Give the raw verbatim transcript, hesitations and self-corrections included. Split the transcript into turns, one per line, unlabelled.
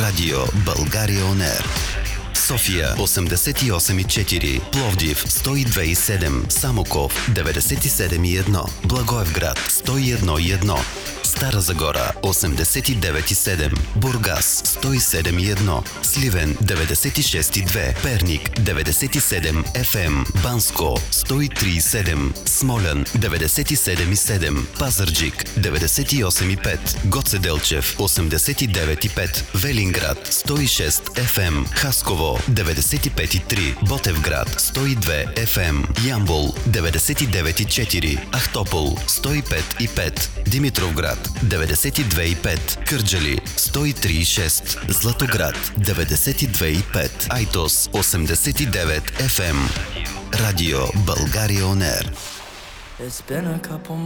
Радио България Он Ер. София осемдесет и осем и четири, Пловдив сто и две и седем, Самоков деветдесет и седем и едно, Благоевград сто и едно и едно, Стара Загора осемдесет и девет и седем, Бургас сто и седем и едно, Сливен деветдесет и шест и две, Перник деветдесет и седем Еф Ем, Банско сто и три и седем, Смолян деветдесет и седем и седем, Пазарджик деветдесет и осем и пет, Гоце Делчев осемдесет и девет и пет, Велинград сто и шест Еф Ем, Хасково деветдесет и пет и три, Ботевград сто и две Еф Ем, Ямбол деветдесет и девет и четири, Ахтопол сто и пет и пет, Димитровград деветдесет и две и пет, Кърджали сто и три и шест, Златоград деветдесет и две и пет, Айтос осемдесет и девет Еф Ем. Радио България Он Ер.